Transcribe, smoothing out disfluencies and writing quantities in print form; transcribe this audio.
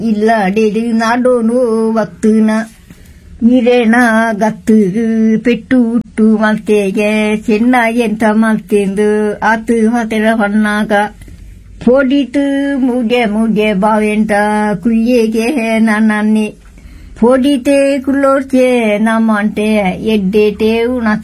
ಇಲ್ಲಡೆದು ನಾಡೋನು ವಕ್ತನ ಇರೇನ ಗತ್ತು ಪೆಟ್ಟು ಹುಟ್ಟು ಮಲ್ತೆಗೆ ಚೆನ್ನ ಎಂತ ಮಲ್ತೆಂದು ಆತು ಹೊತೆರ ಹೊನ್ನಾಗ ಪೋಡಿತು ಮುಗೆ ಮುಗೆ ಬಾವೆಂಟ ಕುಯ್ಯೆಗೆ ನನ್ನೆ ಪೋಡಿತೆ ಕುಲ್ಲೋರ್ಚೆ ನಮ್ಮಂಟೆ ಎಡ್ಡೆಟೆ ಉಣ